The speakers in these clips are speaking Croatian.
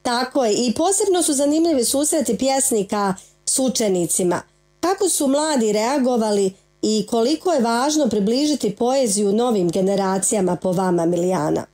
Tako je, i posebno su zanimljivi susreti pjesnika s učenicima. Kako su mladi reagovali i koliko je važno približiti poeziju novim generacijama po vama, Milijana?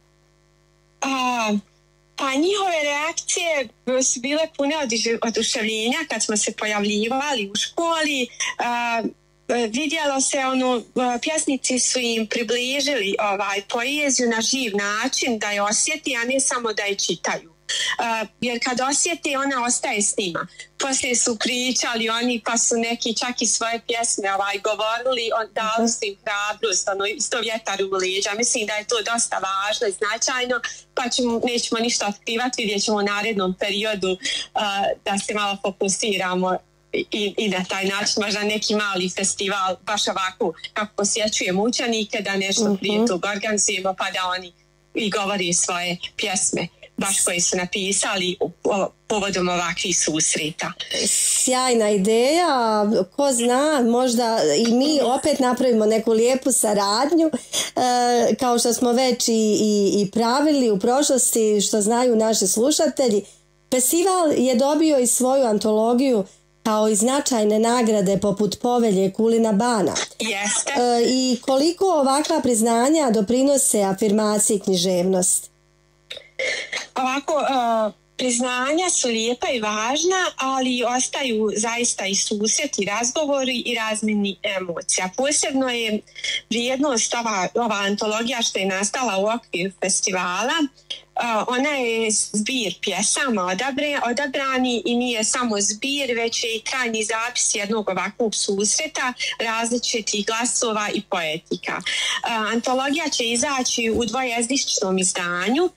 Pa njihove reakcije su bile pune oduševljenja kad smo se pojavljivali u školi. Vidjelo se, pjesnici su im približili poeziju na živ način, da je osjeti, a ne samo da je čitaju. Jer kad osjeti, ona ostaje s njima. Poslije su pričali oni, pa su neki čak i svoje pjesme govorili, dali su im hrabrost, isto vjetar u leđa. Mislim da je to dosta važno i značajno, pa nećemo ništa otkrivati, vidjet ćemo u narednom periodu da se malo fokusiramo i na taj način, možda neki mali festival, baš ovako kako posjećujemo učenike, da nešto prije tog organizujemo, pa da oni i govori svoje pjesme baš koji su napisali povodom ovakvih susreta. Sjajna ideja, ko zna, možda i mi opet napravimo neku lijepu saradnju, kao što smo već i pravili u prošlosti, što znaju naši slušatelji. Festival je dobio i svoju antologiju kao i značajne nagrade poput Povelje Kulina Bana. Jeste. I koliko ovakva priznanja doprinose afirmaciji književnosti? Ovako, priznanja su lijepa i važna, ali ostaju zaista i susreti, razgovori i razmjeni emocija. Posebno je vrijednost ova antologija što je nastala u okviru festivala. Ona je zbir pjesama odabrani i nije samo zbir, već je i trajni zapis jednog ovakvog susreta, različitih glasova i poetika. Antologija će izaći u dvojezičnom izdanju,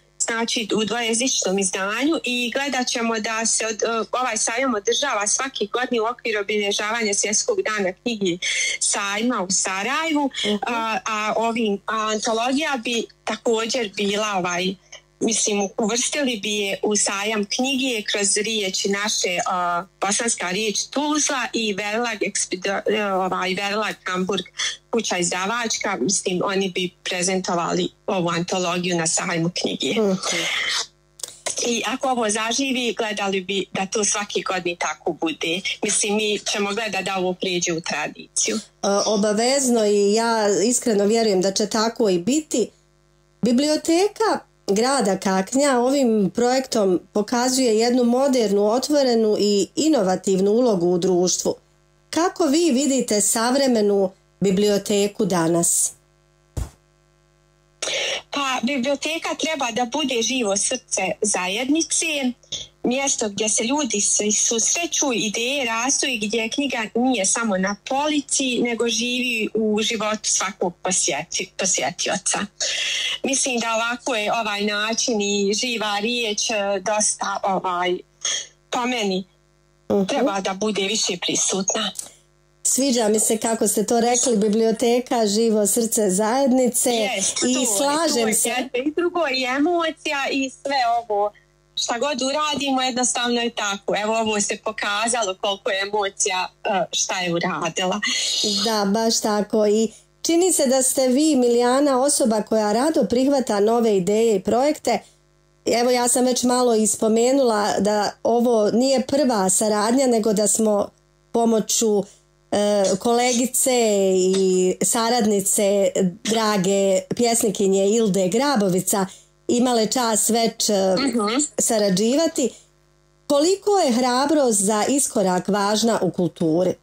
i gledat ćemo da se ovaj sajam održava svake godine u okviru obilježavanja Svjetskog dana knjige sajma u Sarajevu, a antologija bi također bila uvrstili bi je u sajam knjige kroz riječi naše bosanska riječ Tuzla i Verlag Hamburg, kuća izdavačka. Mislim, oni bi prezentovali ovu antologiju na sajmu knjige. I ako ovo zaživi, gledali bi da to svaki godini tako bude. Mislim, mi ćemo gledati da ovo prijeđe u tradiciju. Obavezno, i ja iskreno vjerujem da će tako i biti. Biblioteka grada Kaknja ovim projektom pokazuje jednu modernu, otvorenu i inovativnu ulogu u društvu. Kako vi vidite savremenu biblioteku danas? Pa, biblioteka treba da bude živo srce zajednice, mjesto gdje se ljudi susreću, ideje rastu i gdje knjiga nije samo na polici, nego živi u životu svakog posjetioca. Mislim da ovako je ovaj način i živa riječ dosta po meni treba da bude više prisutna. Sviđa mi se kako ste to rekli, biblioteka, živo srce zajednice. I slažem se. I drugo i emocija i sve ovo. Šta god uradimo, jednostavno je tako. Evo, ovo se pokazalo koliko je emocija šta je uradila. Da, baš tako. I čini se da ste vi, Milijana, osoba koja rado prihvata nove ideje i projekte. Evo, ja sam već malo ispomenula da ovo nije prva saradnja, nego da smo pomoću kolegice i saradnice drage pjesnikinje Ilde Grabovica imale čas već sarađivati. Koliko je hrabrost za iskorak važna u kulturi?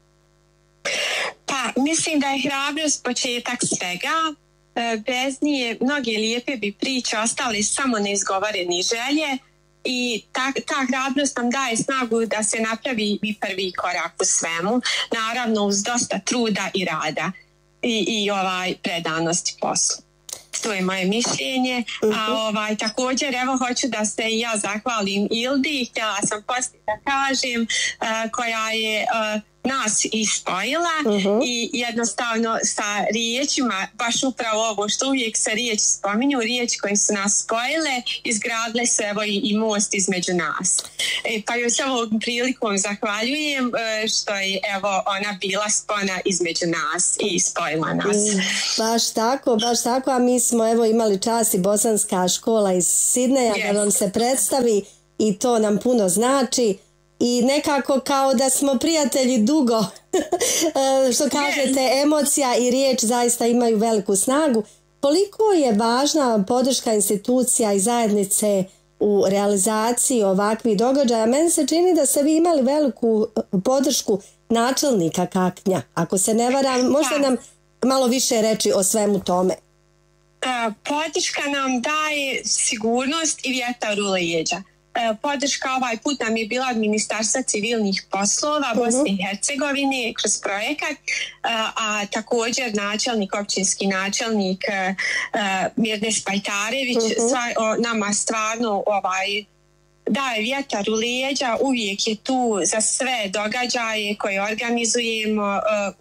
Pa, mislim da je hrabrost početak svega. Bez nje mnoge lijepe bi priče ostale samo neizgovorene želje i ta hrabrost nam daje snagu da se napravi i prvi korak u svemu. Naravno uz dosta truda i rada i predanosti poslu. To je moje mišljenje. A također evo hoću da se i ja zahvalim Ildi, htjela sam poslije da kažem, koja je nas ispojila i jednostavno sa riječima, baš upravo ovo što uvijek se riječi spominju, riječi koje su nas spojile, izgradile su evo i most između nas. Pa još ovom prilikom zahvaljujem što je evo ona bila spona između nas i spojila nas. Baš tako, a mi smo evo imali čast i bosanska škola iz Sidneja da vam se predstavi. i to nam puno znači i nekako kao da smo prijatelji dugo. Što kažete, emocija i riječ zaista imaju veliku snagu. Koliko je važna podrška institucija i zajednice u realizaciji ovakvih događaja? Meni se čini da ste vi imali veliku podršku načelnika Kaknja. Ako se ne varam, možete nam malo više reći o svemu tome? Podrška nam daje sigurnost i vjetar u leđa. Podrška ovaj put nam je bila od Ministarstva civilnih poslova Bosne i Hercegovine kroz projekat, a također općinski načelnik Mirnes Pajtarević nama stvarno daje vjetar u leđa, uvijek je tu za sve događaje koje organizujemo.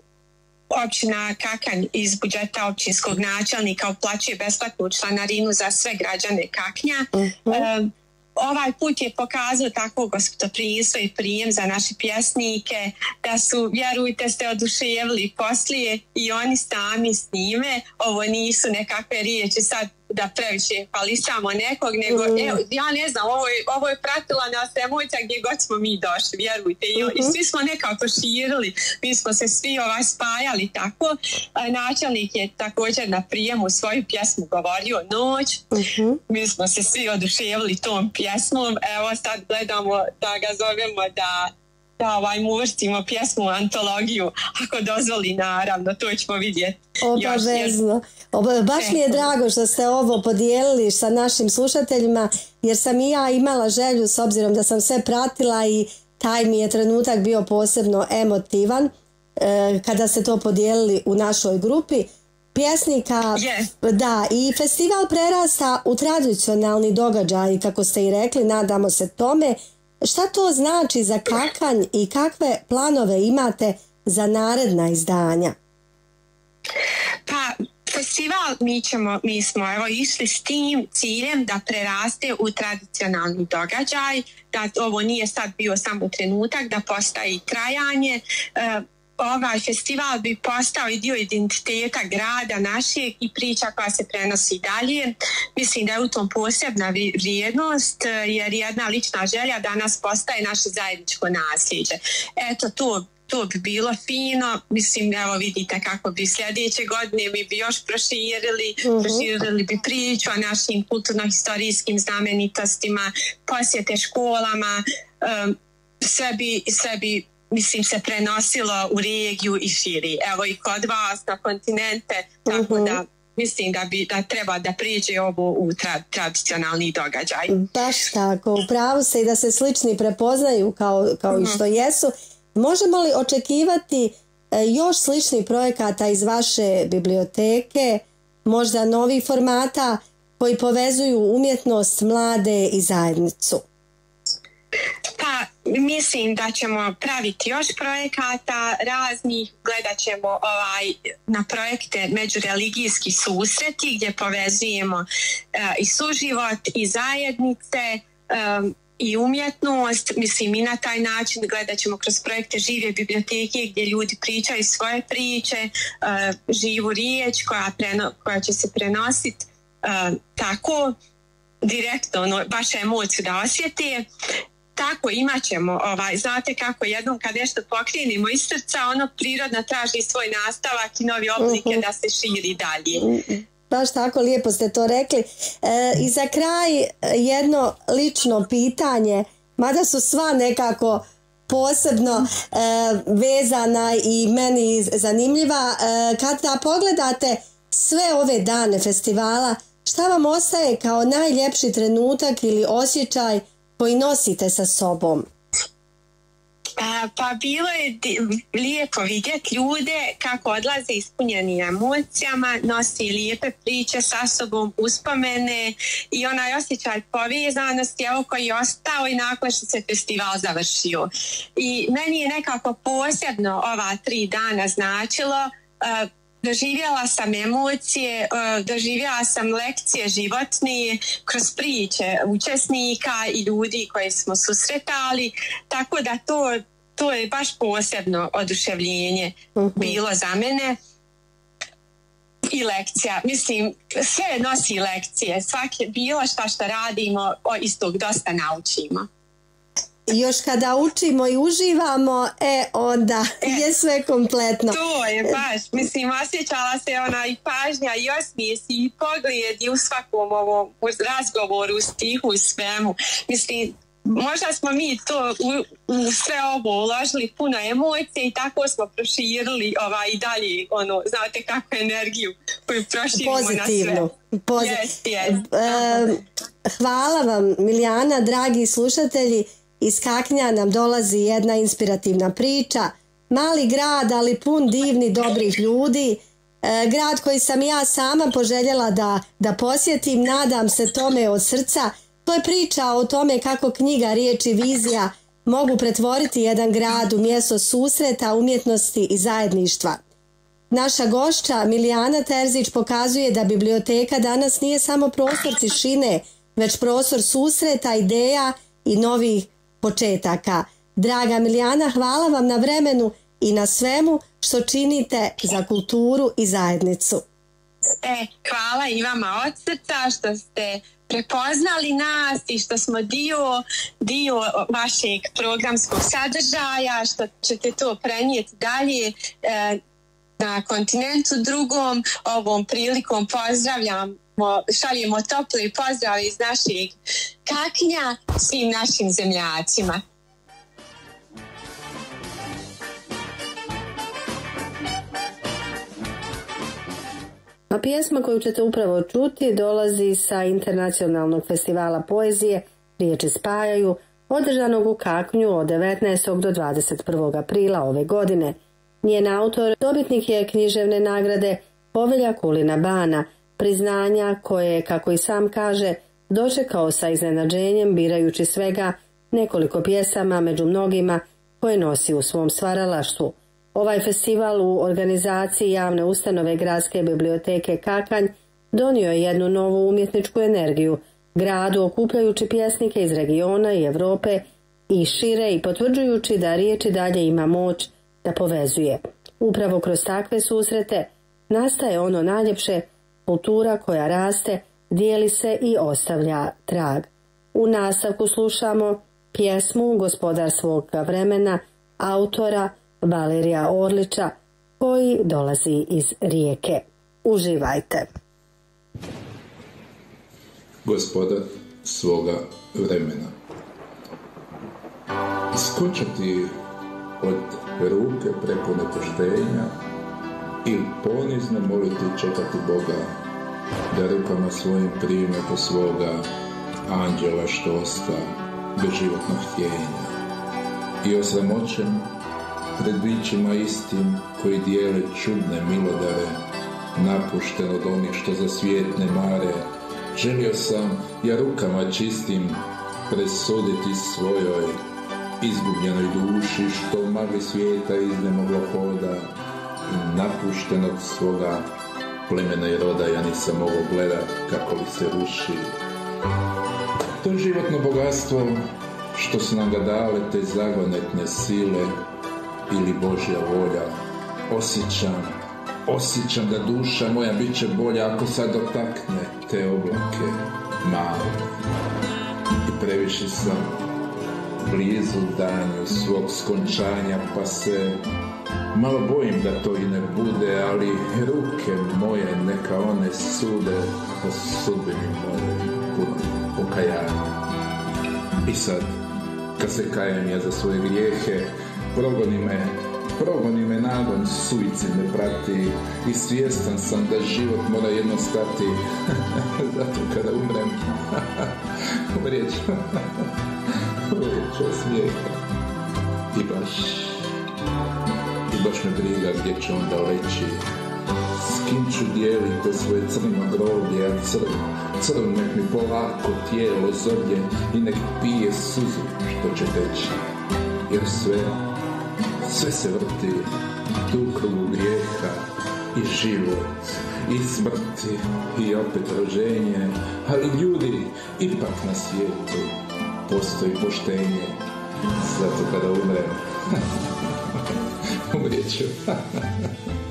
Općina Kakanj iz budžeta općinskog načelnika uplaćuje besplatnu članarinu za sve građane Kaknja. Ovaj put je pokazao tako gostoprimstvo i prijem za naše pjesnike da su, vjerujte, se oduševili poslije i oni sami s njime. Ovo nisu nekakve riječi sad da previše hvalisamo nekog, nego ja ne znam, ovo je pratila nas emocija gdje god smo mi došli, vjerujte. I svi smo nekako širili, mi smo se svi spajali tako. Načelnik je također na prijemu svoju pjesmu govorio Noć. Mi smo se svi oduševili tom pjesmom. Evo sad gledamo da ga zovemo da mu uvrstimo pjesmu u antologiju, ako dozvoli, naravno, to ćemo vidjeti. Obavezno. Baš mi je drago što ste ovo podijelili sa našim slušateljima, jer sam i ja imala želju, s obzirom da sam sve pratila, i taj mi je trenutak bio posebno emotivan kada ste to podijelili u našoj grupi pjesnika. Da, i festival prerasta u tradicionalni događaj, kako ste i rekli, nadamo se tome. Šta to znači za Kakanj i kakve planove imate za naredna izdanja? Pa, festival mi smo išli s tim ciljem da preraste u tradicionalni događaj, da ovo nije sad bio samo trenutak, da postaje trajanje. Ovaj festival bi postao i dio identiteta grada našeg i priča koja se prenosi dalje. Mislim da je u tom posebna vrijednost, jer jedna lična želja danas postaje naše zajedničko nasljeđe. Eto, to bi bilo fino. Mislim, evo vidite kako bi sljedeće godine mi bi još proširili bi priču o našim kulturno-historijskim znamenitostima, posjete školama, sve bi mislim se prenosilo u regiju i širi. Evo i kod vas na kontinente, tako da mislim da treba da priđe ovo u tradicionalni događaj. Baš tako, upravo se i da se slični prepoznaju kao i što jesu. Možemo li očekivati još sličnih projekata iz vaše biblioteke, možda novih formata koji povezuju umjetnost, mlade i zajednicu? Pa mislim da ćemo praviti još projekata raznih, gledat ćemo na projekte međureligijski susreti gdje povezujemo i suživot i zajednice i umjetnost. Mislim, i na taj način gledat ćemo kroz projekte žive biblioteke gdje ljudi pričaju svoje priče, živu riječ koja će se prenositi tako direktno, baš emociju da osjete. Tako imat ćemo, znate kako jednom kad nešto pokrenimo iz srca, ono prirodno traži svoj nastavak i novi oblike da se širi dalje. Baš tako, lijepo ste to rekli. I za kraj jedno lično pitanje, mada su sva nekako posebno vezana i meni zanimljiva. Kada pogledate sve ove dane festivala, šta vam ostaje kao najljepši trenutak ili osjećaj koji nosite sa sobom? Pa bilo je lijepo vidjeti ljude kako odlaze ispunjeni emocijama, nosi lijepe priče sa sobom, uspomene i onaj osjećaj povezanosti koji je ostao i nakon što se festival završio. I meni je nekako posebno ova 3 dana značilo. Doživjela sam emocije, doživjela sam lekcije životne kroz priče učesnika i ljudi koji smo susretali, tako da to je baš posebno oduševljenje bilo za mene. i lekcija. Mislim, sve nosi lekcije. Svake bilo šta radimo, iz tog dosta naučimo. I još kada učimo i uživamo, onda je sve kompletno. To je baš, mislim, osjećala se ona i pažnja i osmijesi i pogled i u svakom ovom razgovoru, stihu, u svemu. Mislim, možda smo mi to u sve ovo uložili puno emocije i tako smo proširili i dalje, znate kako energiju koju proširimo pozitivno, na sve. Hvala vam, Milijana, dragi slušatelji. Iz Kaknja nam dolazi jedna inspirativna priča. Mali grad, ali pun divnih, dobrih ljudi. Grad koji sam ja sama poželjela da posjetim, nadam se tome od srca. To je priča o tome kako knjiga, riječ i vizija mogu pretvoriti jedan grad u mjesto susreta, umjetnosti i zajedništva. Naša gošća Milijana Terzić pokazuje da biblioteka danas nije samo prostor tišine, već prostor susreta, ideja i novih početaka. Draga Milijana, hvala vam na vremenu i na svemu što činite za kulturu i zajednicu. Hvala i vama od srca što ste prepoznali nas i što smo dio vašeg programskog sadržaja, što ćete to prenijeti dalje na kontinentu drugom. Ovom prilikom šaljemo tople pozdrave iz našeg Kaknja svim našim zemljacima. A pjesma koju ćete upravo čuti dolazi sa Internacionalnog festivala poezije Riječi spajaju, održanog u Kaknju od 19. do 21. aprila ove godine. Njen autor, dobitnik je književne nagrade Povelja Kulina Bana, priznanja koje, kako i sam kaže, dočekao sa iznenađenjem birajući svega nekoliko pjesama među mnogima koje nosi u svom stvaralaštvu. Ovaj festival u organizaciji javne ustanove Gradske biblioteke Kakanj donio je jednu novu umjetničku energiju gradu, okupljajući pjesnike iz regiona i Europe i šire i potvrđujući da riječ i dalje ima moć da povezuje. Upravo kroz takve susrete nastaje ono najljepše, kultura koja raste, dijeli se i ostavlja trag. U nastavku slušamo pjesmu Gospodar svog vremena autora Valerija Orlića koji dolazi iz Rijeke. Uživajte. Gospodar svoga vremena. Skočati od ruke prepune poštenja i ponizno moliti i čekati Boga da rukama svojim prime po svoga anđela štosta beživotnog htjenja i osramoćen pred bićima istim koji dijele čudne milodare, napušten od onih što za svijet ne mare, želio sam ja rukama čistim presuditi svojoj izgubljenoj duši što u magli svijeta iznemoglo hoda i napušten od svoga plemena i roda ja nisam mogao gledat kako li se ruši. To je životno bogatstvo što su nam ga dale te zagonetne sile ili Božja volja. Osjećam da duša moja bit će bolja ako sad dotakne te oblake male. I previše sam blizu danju svog skončanja pa se malo bojim da to i ne bude, ali ruke moje neka one sude po sudbini moje puno pokajanja. I sad, kad se kajem ja za svoje grijehe, progoni me nagon, suicid me prati i svjestan sam da život mora jedno stati. Zato kada umrem, umrijet ću od smijeha. I baš me briga gdje ću onda leći. S kim ću dijeliti to svoje crno groblje, a crn nek mi polako tijelo zovlje i nek pije suzu što će teći. Jer sve se vrti tu u krugu grijeha i život i smrti i opet rođenje, ali ljudi, ipak na svijetu postoji poštenje. Zato kada umrem, umrijet ću.